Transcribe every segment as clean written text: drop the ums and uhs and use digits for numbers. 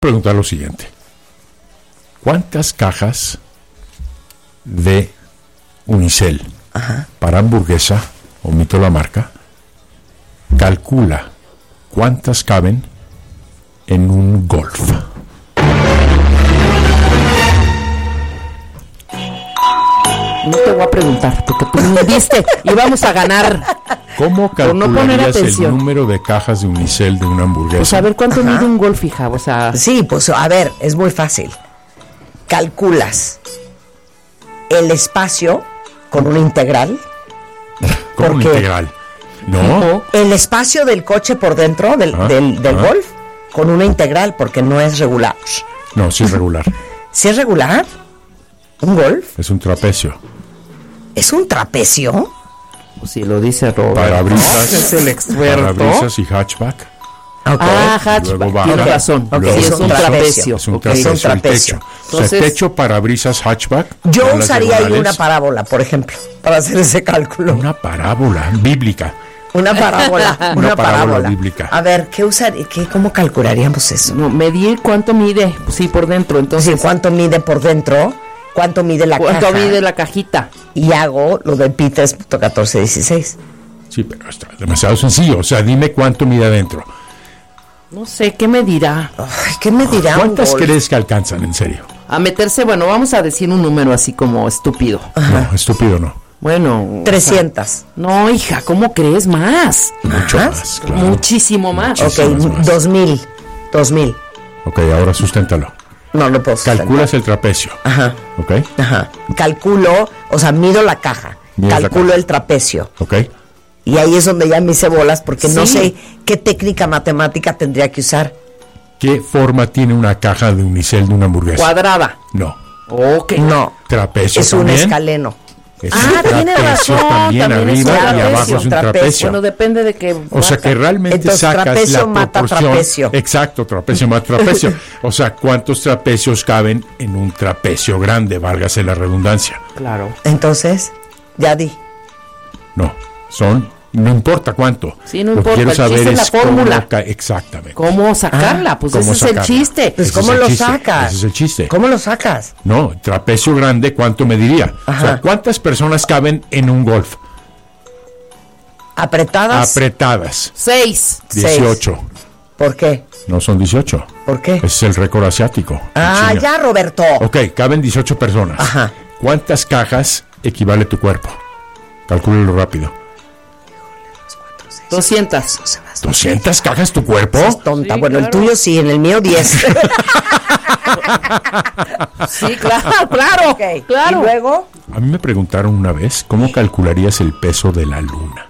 Preguntar lo siguiente: ¿cuántas cajas de unicel para hamburguesa, omito la marca, calcula cuántas caben en un Golf? No te voy a preguntar, porque tú me viste y vamos a ganar. ¿Cómo calcularías el número de cajas de unicel de una hamburguesa? Pues a ver, ¿cuánto mide un Golf, hija? O sea... Sí, pues a ver, es muy fácil. Calculas el espacio con una integral. ¿Cómo una integral? No. El espacio del coche por dentro del Golf con una integral, porque no es regular. No, sí es regular. ¿Sí es regular? ¿Un Golf? Es un trapecio. ¿Es un trapecio? Pues sí, lo dice Robert. Parabrisas. Es el experto. Parabrisas y hatchback. Okay. Hatchback. Tienes razón. Okay. Sí, es un trapecio. Es un trapecio. El techo. Entonces, o sea, techo, parabrisas, hatchback. Yo usaría ahí una parábola, por ejemplo, para hacer ese cálculo. Una parábola bíblica. Una parábola. Una parábola bíblica. A ver, ¿cómo calcularíamos eso? No, medir cuánto mide, pues sí, por dentro. Entonces, sí, cuánto mide por dentro, cuánto mide la caja. ¿Cuánto mide la cajita? Y hago lo del pi 3.1416. Sí, pero está demasiado sencillo. O sea, dime cuánto mide adentro. No sé, ¿qué me dirá? Ay, ¿qué me dirá? ¿Cuántas crees que alcanzan, en serio? A meterse, bueno, vamos a decir un número así como estúpido. No, estúpido no. Bueno, 300. O sea, no, hija, ¿cómo crees? Más. Mucho más, claro. Muchísimo más. Ok, 2000. Ok, ahora susténtalo. No lo puedo sustentar. Calculas el trapecio. Ajá. Ok. Ajá. Calculo, o sea, mido la caja. Calculo el trapecio. Ok. Y ahí es donde ya me hice bolas, porque no sé qué técnica matemática tendría que usar. ¿Qué forma tiene una caja de unicel de una hamburguesa? Cuadrada. No. Ok. No. Trapecio es también. Un escaleno. Es tiene razón. También arriba es y abajo es un trapecio. Bueno, depende de qué. O sea que realmente entonces, sacas trapecio la mata proporción. Trapecio. Exacto, trapecio mata trapecio. O sea, ¿cuántos trapecios caben en un trapecio grande? Válgase la redundancia. Claro. Entonces, ya di. No importa cuánto. Sí, no lo importa. Que quiero saber es la fórmula. Exactamente. ¿Cómo sacarla? Pues ese es el chiste. Pues ¿cómo lo sacas? Ese es el chiste. ¿Cómo lo sacas? No, trapecio grande, ¿cuánto mediría? O sea, ¿cuántas personas caben en un Golf? ¿Apretadas? 6. 18. ¿Por qué? No son 18. ¿Por qué? Ese es el récord asiático. Ya, Roberto. Ok, caben 18 personas. Ajá. ¿Cuántas cajas equivale tu cuerpo? Calcúlalo rápido. 200. ¿200 cajas tu cuerpo? Es tonta. Sí, bueno, claro. El tuyo sí, en el mío 10. Sí, claro. Okay. Claro. ¿Y luego? A mí me preguntaron una vez, ¿cómo calcularías el peso de la luna?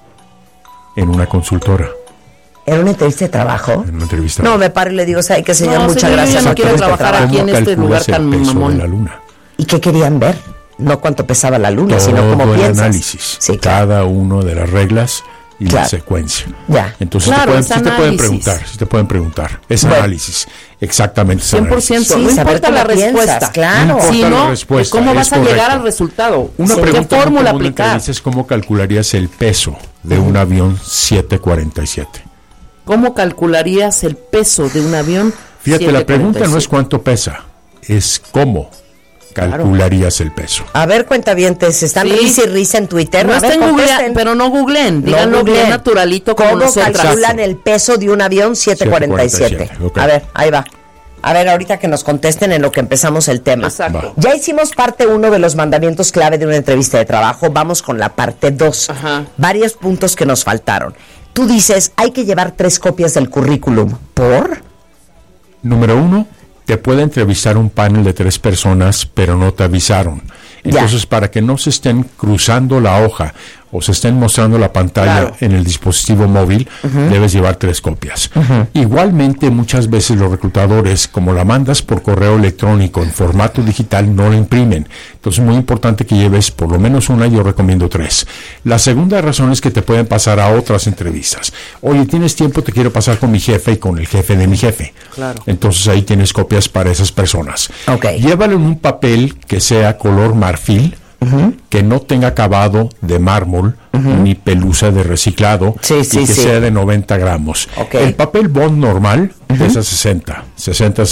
En una consultora. ¿Era una entrevista de trabajo? En una entrevista. No, me paro y le digo, ¿sabe qué, señor? Muchas señor, gracias. yo no quiero trabajar aquí en este lugar tan mamón. De la luna? ¿Y qué querían ver? No cuánto pesaba la luna, Todo sino cómo el piensas. análisis. Sí, claro. Cada uno de las reglas y la secuencia. Ya. Entonces claro, sí te pueden preguntar. Es análisis. Exactamente. 100%. Sí, no importa la piensas, respuesta. Claro. No importa Si la no, respuesta, ¿cómo vas a correcto. llegar al resultado? Una ¿Qué pregunta fórmula muy común en aplicar? entrevistas es ¿cómo calcularías el peso de un avión 747? ¿Cómo calcularías el peso de un avión? Fíjate, la pregunta no es cuánto pesa, es cómo calcularías el peso. A ver, cuentavientes, están risa y risa en Twitter. No A ver, estén contesten. googleando, pero no googleen. Díganlo googleen. bien naturalito como ¿Cómo nosotras. calculan el peso de un avión 747? Okay. A ver, ahí va. A ver, ahorita que nos contesten en lo que empezamos el tema. Exacto. Ya hicimos parte 1 de los mandamientos clave de una entrevista de trabajo. Vamos con la parte 2. Varios puntos que nos faltaron. Tú dices, hay que llevar 3 copias del currículum. ¿Por? Número 1, te puede entrevistar un panel de 3 personas, pero no te avisaron. Entonces, para que no se estén cruzando la hoja o se estén mostrando la pantalla en el dispositivo móvil, debes llevar 3 copias. Igualmente, muchas veces los reclutadores, como la mandas por correo electrónico en formato digital, no la imprimen. Entonces, es muy importante que lleves por lo menos una, yo recomiendo 3. La segunda razón es que te pueden pasar a otras entrevistas. Oye, ¿tienes tiempo? Te quiero pasar con mi jefe y con el jefe de mi jefe. Claro. Entonces, ahí tienes copias para esas personas. Okay. Llévalo en un papel que sea color marfil, que no tenga acabado de mármol ni pelusa de reciclado y que sea de 90 gramos. Okay. El papel bond normal pesa 60